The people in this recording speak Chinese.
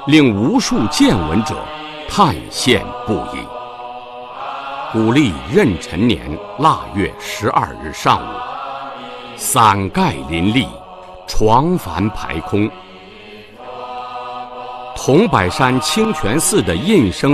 令无数见闻者叹羡不已。古历壬辰年腊月12日上午，伞盖林立，床幡排空。桐柏山清泉寺的印生